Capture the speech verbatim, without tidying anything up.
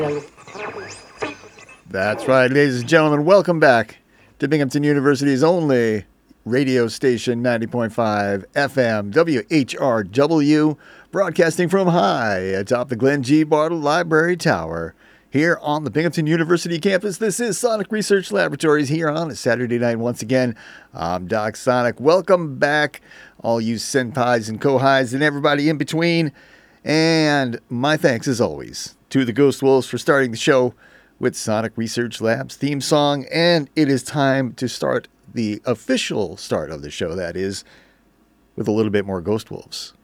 That's right, ladies and gentlemen. Welcome back to Binghamton University's only radio station, ninety point five F M, W H R W, broadcasting from high atop the Glenn G. Bartle Library Tower here on the Binghamton University campus. This is Sonic Research Laboratories here on a Saturday night. Once again, I'm Doc Sonic. Welcome back, all you senpais and kohais and everybody in between. And my thanks, as always, to the Ghost Wolves for starting the show with Sonic Research Labs theme song. And it is time to start the official start of the show, that is, with a little bit more Ghost Wolves.